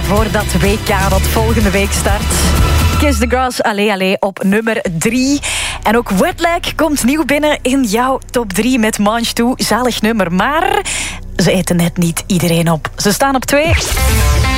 voor dat WK dat volgende week start. Kiss the Grass, Allee Allee op nummer 3. En ook Wetlag komt nieuw binnen in jouw top 3 met Mange 2. Zalig nummer, maar ze eten net niet iedereen op. Ze staan op 2.